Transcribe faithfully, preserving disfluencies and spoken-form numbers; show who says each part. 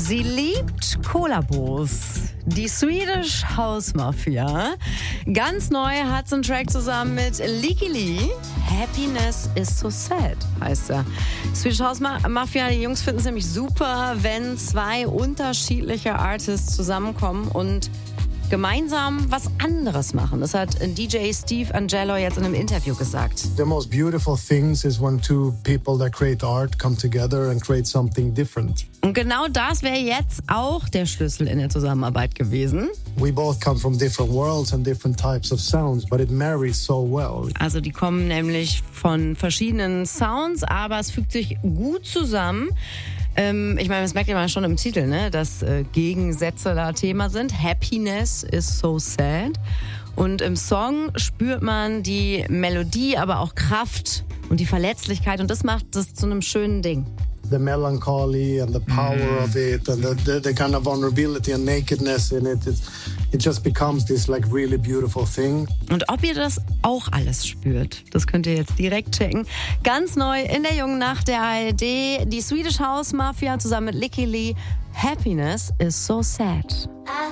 Speaker 1: Sie liebt Kollabos. Die Swedish House Mafia. Ganz neu hat sie einen Track zusammen mit Lykke Li. Happiness is so sad, heißt er. Swedish House Mafia, die Jungs finden es nämlich super, wenn zwei unterschiedliche Artists zusammenkommen und gemeinsam was anderes machen. Das hat D J Steve Angello jetzt in einem Interview gesagt.
Speaker 2: The most beautiful things is when two people that create art come together and create something different.
Speaker 1: Und genau das wäre jetzt auch der Schlüssel in der Zusammenarbeit gewesen.
Speaker 2: We both come from different worlds and different types of sounds, but it marries so well.
Speaker 1: Also die kommen nämlich von verschiedenen Sounds, aber es fügt sich gut zusammen. Ähm, ich meine, das merkt ihr mal schon im Titel, ne? Dass äh, Gegensätze da Thema sind. Happiness is so sad. Und im Song spürt man die Melodie, aber auch Kraft und die Verletzlichkeit. Und das macht das zu einem schönen Ding.
Speaker 2: The melancholy and the power mm. of it and the, the, the kind of vulnerability and nakedness in it, it, it just becomes this like really beautiful thing.
Speaker 1: Und ob ihr das auch alles spürt, das könnt ihr jetzt direkt checken. Ganz neu in der jungen Nacht der A R D, die Swedish House Mafia zusammen mit Lykke Li. Happiness is so sad.